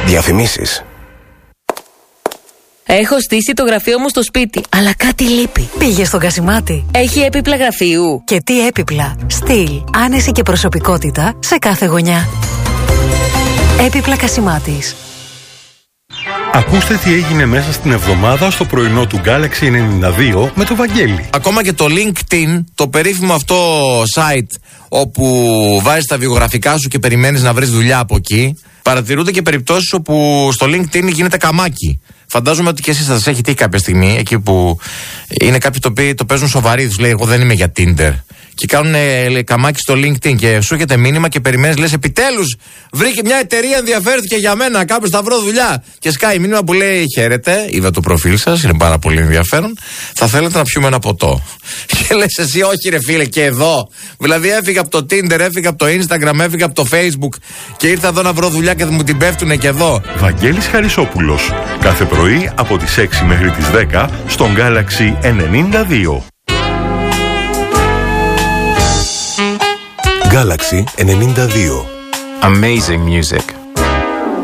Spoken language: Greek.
Διαφημίσεις. Έχω στήσει το γραφείο μου στο σπίτι, αλλά κάτι λείπει. Πήγε στον Κασιμάτη. Έχει έπιπλα γραφείου. Και τι έπιπλα. Στυλ, άνεση και προσωπικότητα σε κάθε γωνιά. Έπιπλα Κασιμάτης. Ακούστε τι έγινε μέσα στην εβδομάδα στο πρωινό του Galaxy 92 με το Βαγγέλη. Ακόμα και το LinkedIn, το περίφημο αυτό site όπου βάζεις τα βιογραφικά σου και περιμένεις να βρεις δουλειά από εκεί, παρατηρούνται και περιπτώσεις όπου στο LinkedIn γίνεται καμάκι. Φαντάζομαι ότι και εσείς θα σας έχει τύχει κάποια στιγμή, εκεί που είναι κάποιοι το οποίοι το παίζουν σοβαροί, τους λέει εγώ δεν είμαι για Tinder. Και κάνουν καμάκι στο LinkedIn και σου έρχεται μήνυμα και περιμένεις, λες επιτέλους βρήκε μια εταιρεία, ενδιαφέρθηκε για μένα, κάποιος θα βρω δουλειά. Και σκάει μήνυμα που λέει χαίρετε, είδα το προφίλ σας, είναι πάρα πολύ ενδιαφέρον. Θα θέλετε να πιούμε ένα ποτό. Και λες εσύ όχι ρε φίλε, και εδώ. Δηλαδή έφυγα από το Tinder, έφυγα από το Instagram, έφυγα από το Facebook και ήρθα εδώ να βρω δουλειά και μου την πέφτουνε και εδώ. Βαγγέλης Χαρισόπουλος. Κάθε πρωί από τις 6 μέχρι τις 10 στον Galaxy 92. Galaxy 92. Amazing music.